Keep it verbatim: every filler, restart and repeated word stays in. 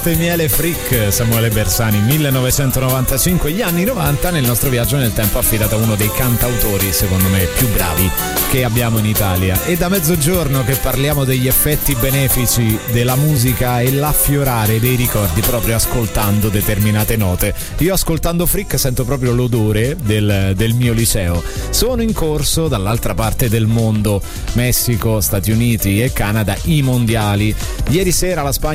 Miele Freak, Samuele Bersani, millenovecentonovantacinque, gli anni novanta. Nel nostro viaggio nel tempo affidato a uno dei cantautori secondo me più bravi che abbiamo in Italia. E da mezzogiorno che parliamo degli effetti benefici della musica e l'affiorare dei ricordi proprio ascoltando determinate note. Io ascoltando Freak sento proprio l'odore del, del mio liceo. Sono in corso dall'altra parte del mondo, Messico, Stati Uniti e Canada, i mondiali. Ieri sera la Spagna